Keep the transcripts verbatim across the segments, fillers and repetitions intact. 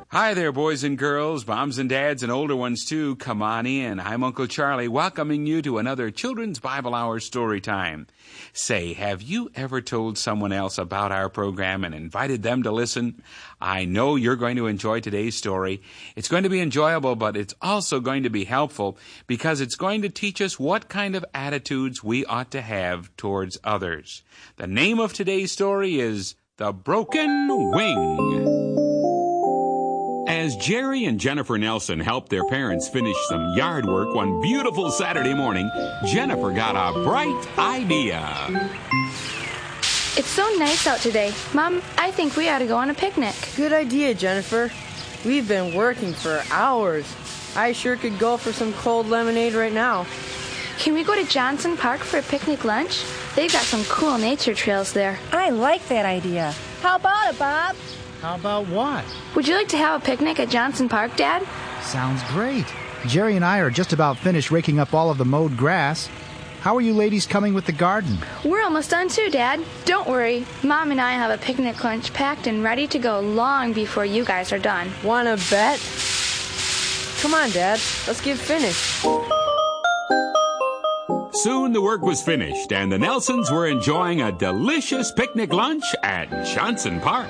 Hi there, boys and girls, moms and dads, and older ones too. Come on in. I'm Uncle Charlie, welcoming you to another Children's Bible Hour story time. Say, have you ever told someone else about our program and invited them to listen? I know you're going to enjoy today's story. It's going to be enjoyable, but it's also going to be helpful because it's going to teach us what kind of attitudes we ought to have towards others. The name of today's story is The Broken Wing. As Jerry and Jennifer Nelson helped their parents finish some yard work one beautiful Saturday morning, Jennifer got a bright idea. It's so nice out today. Mom, I think we ought to go on a picnic. Good idea, Jennifer. We've been working for hours. I sure could go for some cold lemonade right now. Can we go to Johnson Park for a picnic lunch? They've got some cool nature trails there. I like that idea. How about it, Bob? How about what? Would you like to have a picnic at Johnson Park, Dad? Sounds great. Jerry and I are just about finished raking up all of the mowed grass. How are you ladies coming with the garden? We're almost done too, Dad. Don't worry. Mom and I have a picnic lunch packed and ready to go long before you guys are done. Wanna bet? Come on, Dad. Let's get finished. Soon the work was finished, and the Nelsons were enjoying a delicious picnic lunch at Johnson Park.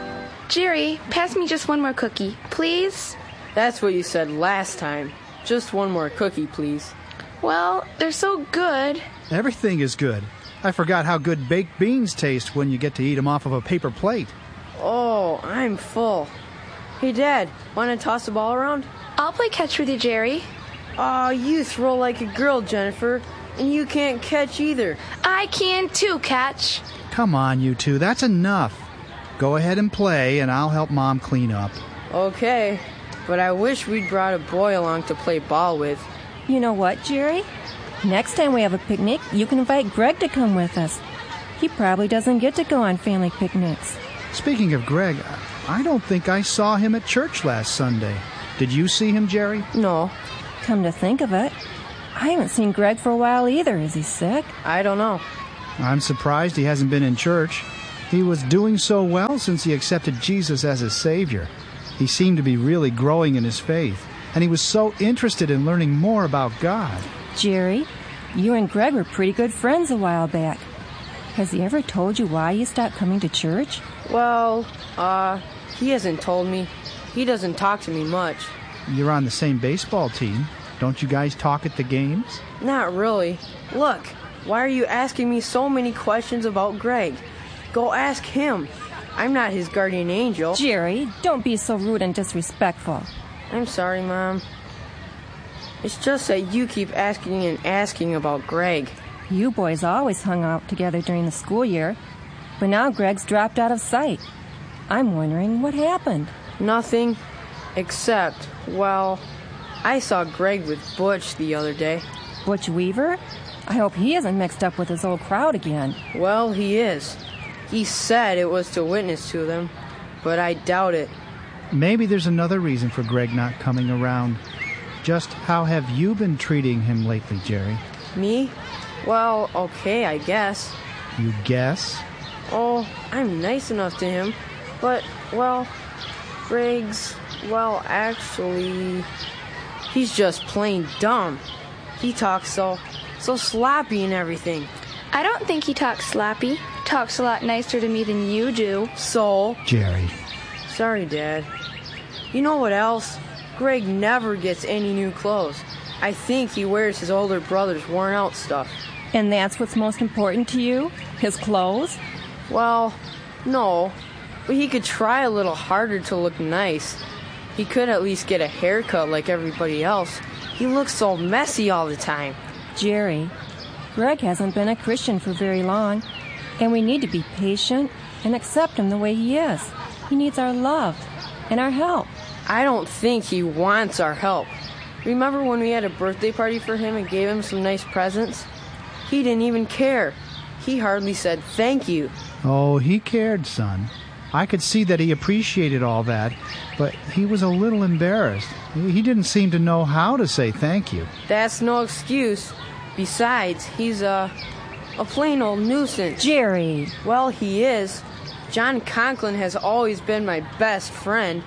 Jerry, pass me just one more cookie, please. That's what you said last time. Just one more cookie, please. Well, they're so good. Everything is good. I forgot how good baked beans taste when you get to eat them off of a paper plate. Oh, I'm full. Hey, Dad, want to toss the ball around? I'll play catch with you, Jerry. Aw, you throw like a girl, Jennifer, and you can't catch either. I can too, Catch. Come on, you two, that's enough. Go ahead and play, and I'll help Mom clean up. Okay, but I wish we'd brought a boy along to play ball with. You know what, Jerry? Next time we have a picnic, you can invite Greg to come with us. He probably doesn't get to go on family picnics. Speaking of Greg, I don't think I saw him at church last Sunday. Did you see him, Jerry? No. Come to think of it, I haven't seen Greg for a while either. Is he sick? I don't know. I'm surprised he hasn't been in church. He was doing so well since he accepted Jesus as his Savior. He seemed to be really growing in his faith, and he was so interested in learning more about God. Jerry, you and Greg were pretty good friends a while back. Has he ever told you why you stopped coming to church? Well, uh, he hasn't told me. He doesn't talk to me much. You're on the same baseball team. Don't you guys talk at the games? Not really. Look, why are you asking me so many questions about Greg? Go ask him. I'm not his guardian angel. Jerry, don't be so rude and disrespectful. I'm sorry, Mom. It's just that you keep asking and asking about Greg. You boys always hung out together during the school year, but now Greg's dropped out of sight. I'm wondering what happened. Nothing, except, well, I saw Greg with Butch the other day. Butch Weaver? I hope he isn't mixed up with his old crowd again. Well, he is. He said it was to witness to them, but I doubt it. Maybe there's another reason for Greg not coming around. Just how have you been treating him lately, Jerry? Me? Well, okay, I guess. You guess? Oh, I'm nice enough to him, but, well, Greg's, well, actually, he's just plain dumb. He talks so, so sloppy and everything. I don't think he talks sloppy. Talks a lot nicer to me than you do. So? Jerry. Sorry, Dad. You know what else? Greg never gets any new clothes. I think he wears his older brother's worn-out stuff. And that's what's most important to you? His clothes? Well, no. But he could try a little harder to look nice. He could at least get a haircut like everybody else. He looks so messy all the time. Jerry, Greg hasn't been a Christian for very long, and we need to be patient and accept him the way he is. He needs our love and our help. I don't think he wants our help. Remember when we had a birthday party for him and gave him some nice presents? He didn't even care. He hardly said thank you. Oh, he cared, son. I could see that he appreciated all that, but he was a little embarrassed. He didn't seem to know how to say thank you. That's no excuse. Besides, he's a, a plain old nuisance. Jerry! Well, he is. John Conklin has always been my best friend.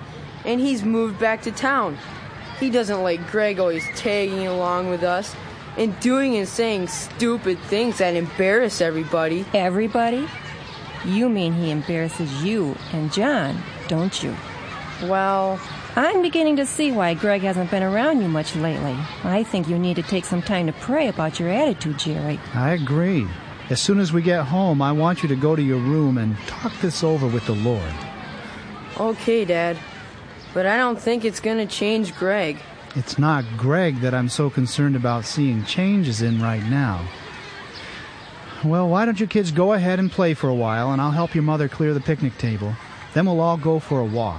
and he's moved back to town. He doesn't like Greg always tagging along with us and doing and saying stupid things that embarrass everybody. Everybody? You mean he embarrasses you and John, don't you? Well, I'm beginning to see why Greg hasn't been around you much lately. I think you need to take some time to pray about your attitude, Jerry. I agree. As soon as we get home, I want you to go to your room and talk this over with the Lord. Okay, Dad. But I don't think it's going to change Greg. It's not Greg that I'm so concerned about seeing changes in right now. Well, why don't you kids go ahead and play for a while, and I'll help your mother clear the picnic table. Then we'll all go for a walk.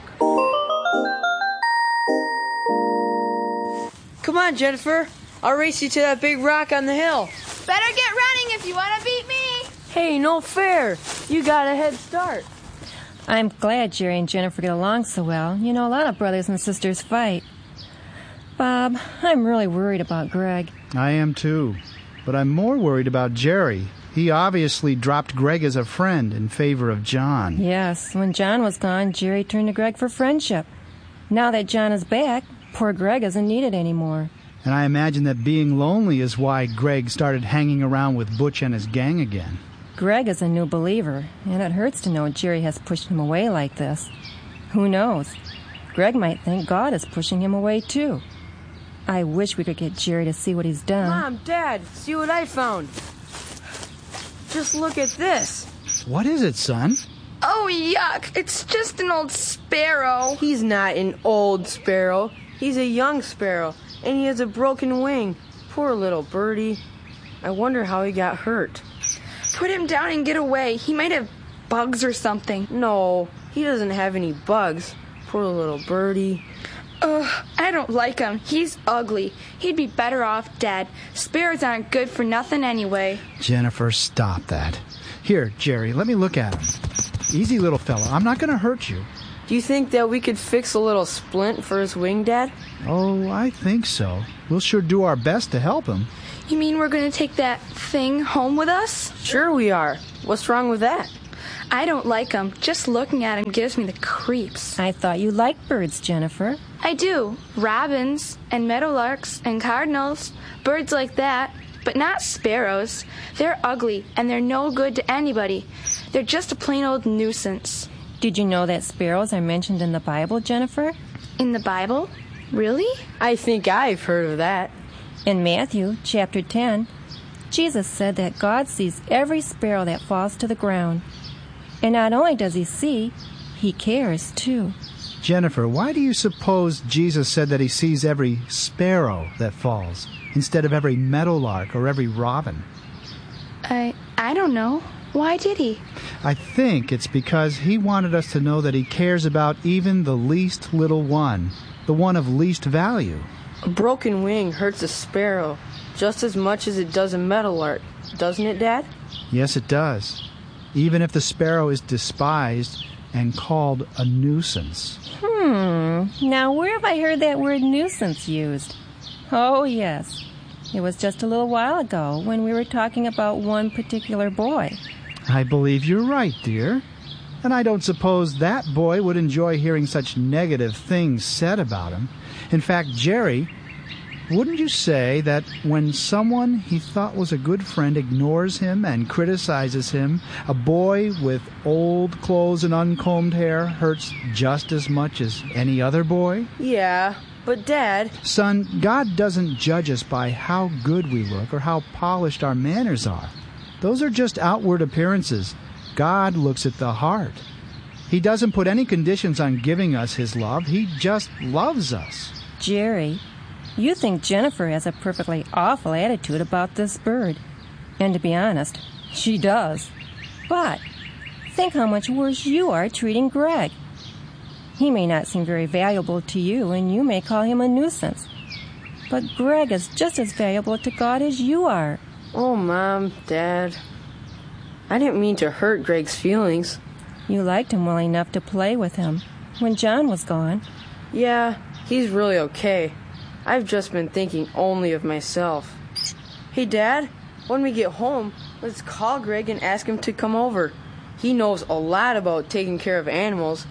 Come on, Jennifer. I'll race you to that big rock on the hill. Better get running if you want to beat me. Hey, no fair. You got a head start. I'm glad Jerry and Jennifer get along so well. You know, a lot of brothers and sisters fight. Bob, I'm really worried about Greg. I am too. But I'm more worried about Jerry. He obviously dropped Greg as a friend in favor of John. Yes, when John was gone, Jerry turned to Greg for friendship. Now that John is back, poor Greg isn't needed anymore. And I imagine that being lonely is why Greg started hanging around with Butch and his gang again. Greg is a new believer, and it hurts to know Jerry has pushed him away like this. Who knows? Greg might think God is pushing him away, too. I wish we could get Jerry to see what he's done. Mom, Dad, see what I found. Just look at this. What is it, son? Oh, yuck. It's just an old sparrow. He's not an old sparrow. He's a young sparrow, and he has a broken wing. Poor little birdie. I wonder how he got hurt. Put him down and get away. He might have bugs or something. No, he doesn't have any bugs. Poor little birdie. Ugh, I don't like him. He's ugly. He'd be better off dead. Sparrows aren't good for nothing anyway. Jennifer, stop that. Here, Jerry, let me look at him. Easy, little fella. I'm not going to hurt you. Do you think that we could fix a little splint for his wing, Dad? Oh, I think so. We'll sure do our best to help him. You mean we're going to take that thing home with us? Sure we are. What's wrong with that? I don't like him. Just looking at him gives me the creeps. I thought you liked birds, Jennifer. I do. Robins and meadowlarks and cardinals, birds like that, but not sparrows. They're ugly and they're no good to anybody. They're just a plain old nuisance. Did you know that sparrows are mentioned in the Bible, Jennifer? In the Bible? Really? I think I've heard of that. In Matthew chapter ten, Jesus said that God sees every sparrow that falls to the ground. And not only does he see, he cares too. Jennifer, why do you suppose Jesus said that he sees every sparrow that falls instead of every meadowlark or every robin? I I don't know. Why did he? I think it's because he wanted us to know that he cares about even the least little one, the one of least value. A broken wing hurts a sparrow just as much as it does a meadowlark, doesn't it, Dad? Yes, it does. Even if the sparrow is despised and called a nuisance. Hmm, now where have I heard that word nuisance used? Oh, yes. It was just a little while ago when we were talking about one particular boy. I believe you're right, dear. And I don't suppose that boy would enjoy hearing such negative things said about him. In fact, Jerry, wouldn't you say that when someone he thought was a good friend ignores him and criticizes him, a boy with old clothes and uncombed hair hurts just as much as any other boy? Yeah, but Dad... Son, God doesn't judge us by how good we look or how polished our manners are. Those are just outward appearances. God looks at the heart. He doesn't put any conditions on giving us his love. He just loves us. Jerry, you think Jennifer has a perfectly awful attitude about this bird. And to be honest, she does. But think how much worse you are treating Greg. He may not seem very valuable to you, and you may call him a nuisance. But Greg is just as valuable to God as you are. Oh, Mom, Dad, I didn't mean to hurt Greg's feelings. You liked him well enough to play with him when John was gone. Yeah, he's really okay. I've just been thinking only of myself. Hey, Dad, when we get home, let's call Greg and ask him to come over. He knows a lot about taking care of animals.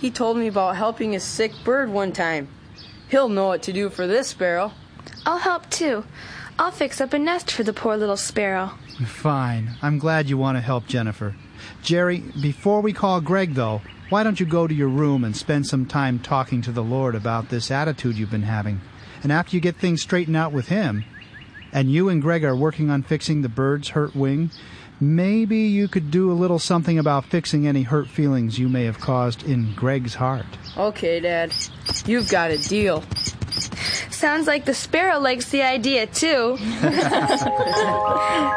He told me about helping a sick bird one time. He'll know what to do for this sparrow. I'll help too. I'll fix up a nest for the poor little sparrow. Fine. I'm glad you want to help Jennifer. Jerry, before we call Greg, though, why don't you go to your room and spend some time talking to the Lord about this attitude you've been having? And after you get things straightened out with him, and you and Greg are working on fixing the bird's hurt wing, maybe you could do a little something about fixing any hurt feelings you may have caused in Greg's heart. Okay, Dad. You've got a deal. Sounds like the sparrow likes the idea, too.